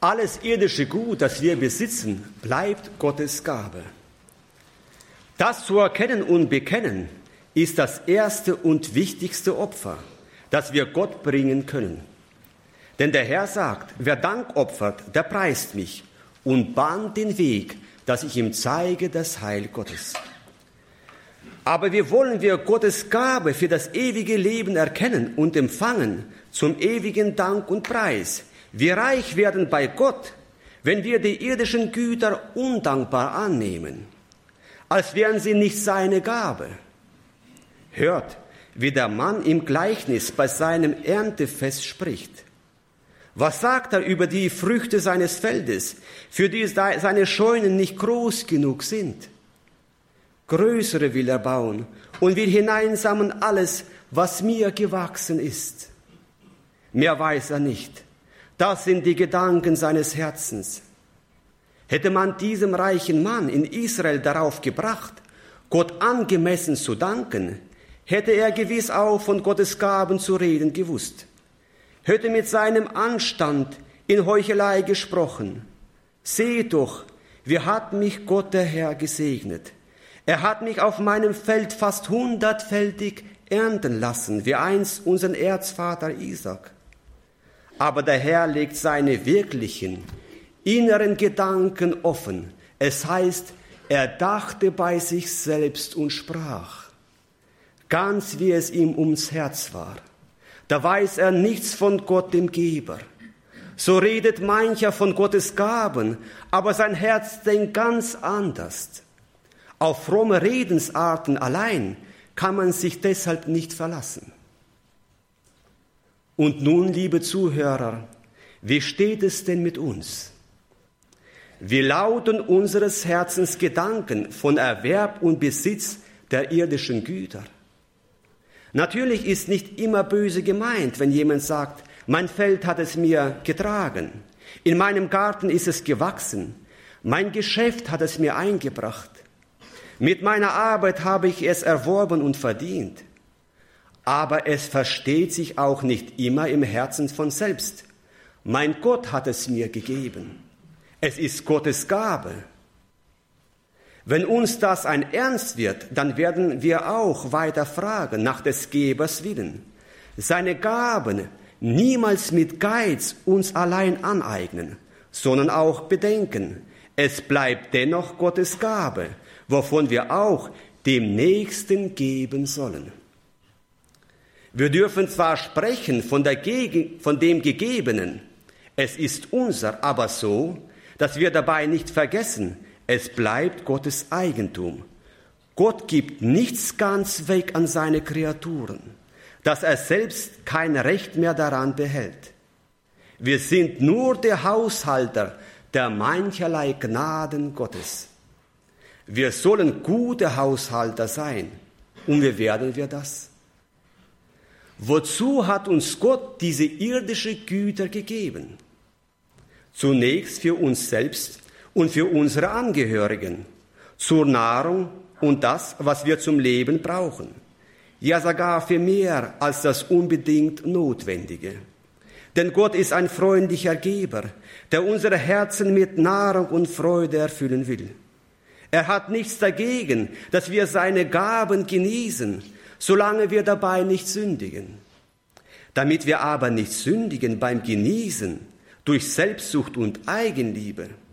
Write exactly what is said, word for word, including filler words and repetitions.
Alles irdische Gut, das wir besitzen, bleibt Gottes Gabe. Das zu erkennen und bekennen ist das erste und wichtigste Opfer, das wir Gott bringen können. Denn der Herr sagt, wer Dank opfert, der preist mich und bahnt den Weg, dass ich ihm zeige das Heil Gottes. Aber wie wollen wir Gottes Gabe für das ewige Leben erkennen und empfangen, zum ewigen Dank und Preis? Wie reich werden bei Gott, wenn wir die irdischen Güter undankbar annehmen, als wären sie nicht seine Gabe. Hört, wie der Mann im Gleichnis bei seinem Erntefest spricht. Was sagt er über die Früchte seines Feldes, für die seine Scheunen nicht groß genug sind? Größere will er bauen und will hineinsammeln alles, was mir gewachsen ist. Mehr weiß er nicht. Das sind die Gedanken seines Herzens. Hätte man diesem reichen Mann in Israel darauf gebracht, Gott angemessen zu danken, hätte er gewiss auch von Gottes Gaben zu reden gewusst. Hätte mit seinem Anstand in Heuchelei gesprochen. Seht doch, wie hat mich Gott der Herr gesegnet. Er hat mich auf meinem Feld fast hundertfältig ernten lassen, wie einst unseren Erzvater Isaac. Aber der Herr legt seine wirklichen, inneren Gedanken offen. Es heißt, er dachte bei sich selbst und sprach, ganz wie es ihm ums Herz war. Da weiß er nichts von Gott, dem Geber. So redet mancher von Gottes Gaben, aber sein Herz denkt ganz anders. Auf fromme Redensarten allein kann man sich deshalb nicht verlassen. Und nun, liebe Zuhörer, wie steht es denn mit uns? Wie lauten unseres Herzens Gedanken von Erwerb und Besitz der irdischen Güter? Natürlich ist nicht immer böse gemeint, wenn jemand sagt, mein Feld hat es mir getragen, in meinem Garten ist es gewachsen, mein Geschäft hat es mir eingebracht, mit meiner Arbeit habe ich es erworben und verdient. Aber es versteht sich auch nicht immer im Herzen von selbst. Mein Gott hat es mir gegeben. Es ist Gottes Gabe. Wenn uns das ein Ernst wird, dann werden wir auch weiter fragen nach des Gebers Willen. Seine Gaben niemals mit Geiz uns allein aneignen, sondern auch bedenken, es bleibt dennoch Gottes Gabe, wovon wir auch dem Nächsten geben sollen. Wir dürfen zwar sprechen von, der Geg- von dem Gegebenen, es ist unser, aber so, dass wir dabei nicht vergessen, es bleibt Gottes Eigentum. Gott gibt nichts ganz weg an seine Kreaturen, dass er selbst kein Recht mehr daran behält. Wir sind nur der Haushalter der mancherlei Gnaden Gottes. Wir sollen gute Haushalter sein. Und wie werden wir das? Wozu hat uns Gott diese irdischen Güter gegeben? Zunächst für uns selbst und für unsere Angehörigen, zur Nahrung und das, was wir zum Leben brauchen. Ja, sogar für mehr als das unbedingt Notwendige. Denn Gott ist ein freundlicher Geber, der unsere Herzen mit Nahrung und Freude erfüllen will. Er hat nichts dagegen, dass wir seine Gaben genießen, solange wir dabei nicht sündigen. Damit wir aber nicht sündigen beim Genießen durch Selbstsucht und Eigenliebe,